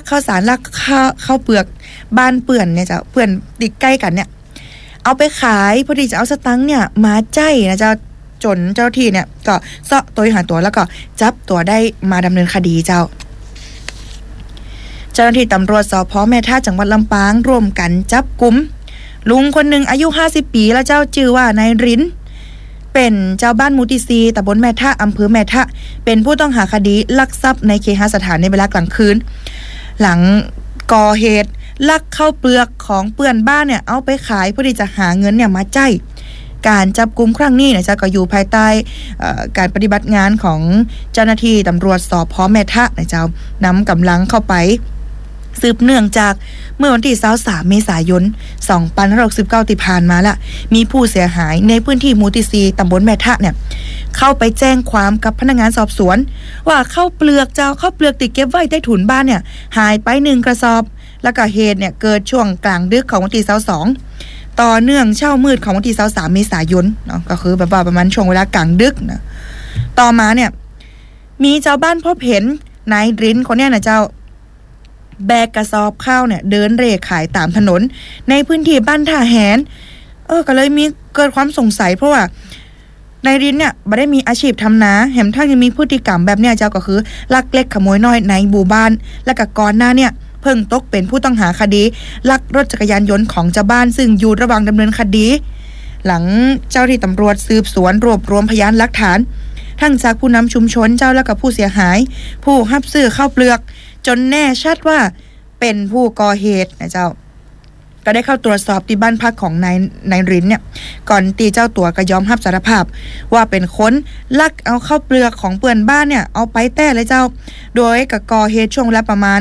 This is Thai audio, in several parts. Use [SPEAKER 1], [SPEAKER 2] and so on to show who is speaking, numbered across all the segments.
[SPEAKER 1] ข้าวสารลักข้าวเปลือกบ้านเปื่อนเนี่ยเจ้าเปื่อนติดใกล้กันเนี่ยเอาไปขายพอดีจะเอาสตังค์เนี่ยมาใจนะเจ้าจนเจ้าที่เนี่ยก็เสาะตัวหาตัวแล้วก็จับตัวได้มาดำเนินคดีเจ้าหน้าที่ตำรวจสพ.แม่ท่าจังหวัดลำปางร่วมกันจับกุมลุงคนหนึ่งอายุ50ปีแล้วเจ้าชื่อว่านายรินเป็นเจ้าบ้านมูติซีตำบลแม่ท่าอำเภอแม่ท่าเป็นผู้ต้องหาคดีลักทรัพย์ในเคหสถานในเวลากลางคืนหลังก่อเหตุลักข้าวเปลือกของเปื่อนบ้านเนี่ยเอาไปขายเพื่อที่จะหาเงินเนี่ยมาจ่ายการจับกุมครั้งนี้เนี่ยจะก็อยู่ภายใต้การปฏิบัติงานของเจ้าหน้าที่ตำรวจสพ.แม่ท่านะเจ้านำกำลังเข้าไปสืบเนื่องจากเมื่อวันที่23เมษายน2569ที่ผ่านมาละมีผู้เสียหายในพื้นที่หมู่ที่ 4ตำบลแม่ทะเนี่ยเข้าไปแจ้งความกับพนักงานสอบสวนว่าข้าวเปลือกติดเก็บไว้ใต้ถุนบ้านเนี่ยหายไป1กระสอบแล้วก็เหตุเนี่ยเกิดช่วงกลางดึกของวันที่22ต่อเนื่องเช้ามืดของวันที่23เมษายนเนาะก็คือแบบว่าประมาณช่วงเวลากลางดึกนะต่อมาเนี่ยมีชาวบ้านพบเห็นนายรินคนเนี้ยนะเจ้าแบกกระสอบข้าวเนี่ยเดินเร่ขายตามถนนในพื้นที่บ้านท่าแหนก็เลยมีเกิดความสงสัยเพราะว่านายรินเนี่ยไม่ได้มีอาชีพทำนาแถมทั้งยังมีพฤติกรรมแบบเนี้ยเจ้าก็คือลักเล็กขโมยน้อยในหมู่บ้านและก็ก่อนหน้าเนี่ยเพิ่งตกเป็นผู้ต้องหาคดีลักรถจักรยานยนต์ของชาวบ้านซึ่งอยู่ระหว่างดำเนินคดีหลังเจ้าที่ตำรวจสืบสวนรวบรวมพยานหลักฐานทั้งจากผู้นำชุมชนเจ้าและกับผู้เสียหายผู้รับซื้อข้าวเปลือกจนแน่ชัดว่าเป็นผู้ก่อเหตุนะเจ้าก็ได้เข้าตรวจสอบที่บ้านพักของนายรินเนี่ยก่อนตีเจ้าตัวก็ยอมรับสารภาพว่าเป็นคนลักเอาข้าวเปลือกของเปื่อนบ้านเนี่ยเอาไปแต้เลยเจ้าโดยก็ก่อเหตุช่วงเวลาประมาณ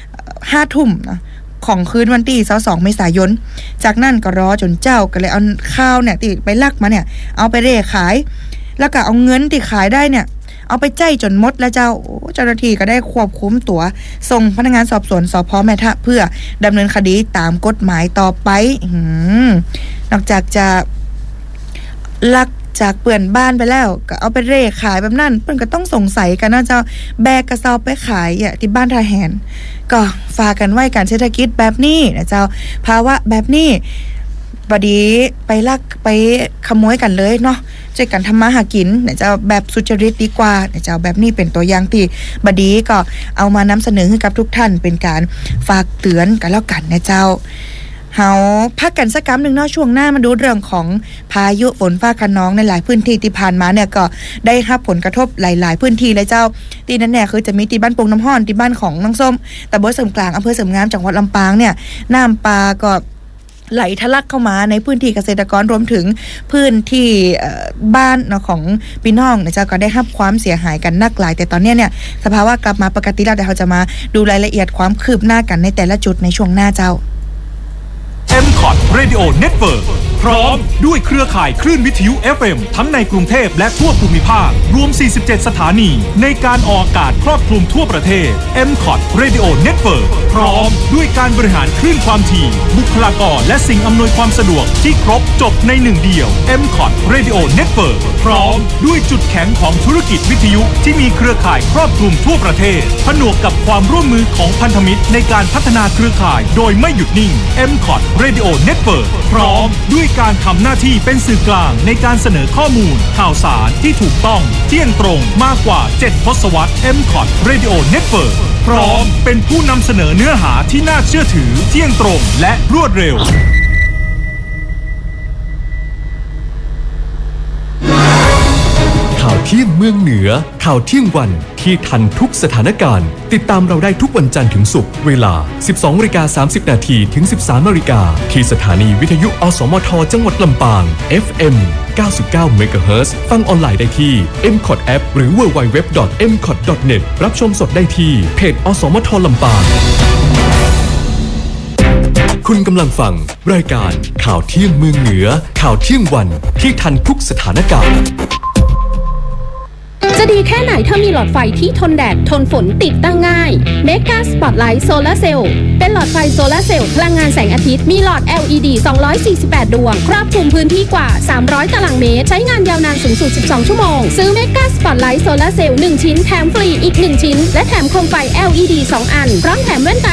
[SPEAKER 1] 5 ทุ่มนะของคืนวันที่22เมษายนจากนั้นก็รอจนเจ้าก็เลยเอาข้าวเนี่ยที่ไปลักมาเนี่ยเอาไปเร่ขายแล้วก็เอาเงินที่ขายได้เนี่ยเอาไปใจจนหมดแล้วเจ้าหน้าที่ก็ได้ควบคุมตัวส่งพนักงานสอบสวนสพ.แม่ทะเพื่อดำเนินคดีตามกฎหมายต่อไปนอกจากจะลักจากเปื่อนบ้านไปแล้วก็เอาไปเร่ขายแบบนั้นเพิ่นก็ต้องสงสัยกันนะเจ้าแบกกระสอบไปขายที่บ้านท่าแหนก็ฝากกันไว้การเศรษฐกิจแบบนี้นะเจ้าภาวะแบบนี้บดีไปลักไปขโมยกันเลยเนาะช่วยกันทำมาหากินเนี่ยจะแบบสุจริตดีกว่าเนี่ยจะแบบนี้เป็นตัวอย่างที่บดีก็เอามานำเสนอให้กับทุกท่านเป็นการฝากเตือนกันแล้วกันนะเจ้าเฮาพักกันสักครั้งนึงเนาะช่วงหน้ามาดูเรื่องของพายุฝนฟ้าคะนองในหลายพื้นที่ที่ผ่านมาเนี่ยก็ได้รับผลกระทบหลายๆพื้นที่เลยเจ้าที่นั่นเนี่ยคือจะมีที่บ้านปงน้ำห้อนที่บ้านของน้องส้มตำบลเสริมกลางอำเภอเสริมงามจังหวัดลำปางเนี่ยน้ำปลาก็ไหลทะลักเข้ามาในพื้นที่เกษตรกรรวมถึงพื้นที่บ้านของพี่น้องนะจ๊ะก็ได้รับความเสียหายกันนักหลายแต่ตอนนี้เนี่ยสภาวะกลับมาปกติแล้วเดี๋ยวเราจะมาดูรายละเอียดความคืบหน้ากันในแต่ละจุดในช่วงหน้าเจ้า
[SPEAKER 2] M-Cot Radio Network พร้อมด้วยเครือข่ายคลื่นวิทยุ FM ทั้งในกรุงเทพและทั่วภูมิภาครวม47สถานีในการออกอากาศครอบคลุมทั่วประเทศ M-Cot Radio Network พร้อมด้วยการบริหารคลื่นความถี่บุคลากรและสิ่งอำนวยความสะดวกที่ครบจบในหนึ่งเดียว M-Cot Radio Network พร้อมด้วยจุดแข็งของธุรกิจวิทยุที่มีเครือข่ายครอบคลุมทั่วประเทศผนวกกับความร่วมมือของพันธมิตรในการพัฒนาเครือข่ายโดยไม่หยุดนิ่ง M-Cot Radio Network พร้อมด้วยการทำหน้าที่เป็นสื่อกลางในการเสนอข้อมูลข่าวสารที่ถูกต้องเที่ยงตรงมากกว่า7 ทศวรรษ M-Cot Radio Network พร้อมเป็นผู้นำเสนอเนื้อหาที่น่าเชื่อถือเที่ยงตรงและรวดเร็ว
[SPEAKER 3] ข่าวเที่ยงเมืองเหนือข่าวเที่ยงวันที่ทันทุกสถานการณ์ติดตามเราได้ทุกวันจันทร์ถึงศุกร์เวลา 12:30 น. ถึง 13:00 น. ที่สถานีวิทยุอสมทจังหวัดลำปาง FM 99 MHz ฟังออนไลน์ได้ที่ M-Cot App หรือ www.mcot.net รับชมสดได้ที่เพจอสมทลำปางคุณกำลังฟังรายการข่าวเที่ยงเมืองเหนือข่าวเที่ยงวันที่ทันทุกสถานการณ์
[SPEAKER 4] จะดีแค่ไหนถ้ามีหลอดไฟที่ทนแดดทนฝนติดตั้งง่าย Mega Spotlight Solar Cell เป็นหลอดไฟโซลาร์เซลล์พลังงานแสงอาทิตย์มีหลอด LED 248 ดวงครอบคลุมพื้นที่กว่า300 ตารางเมตรใช้งานยาวนานสูงสุด12 ชั่วโมงซื้อ Mega Spotlight Solar Cell 1 ชิ้นแถมฟรีอีก1ชิ้นและแถมโคมไฟ LED 2 อันพร้อมแถมแว่นตา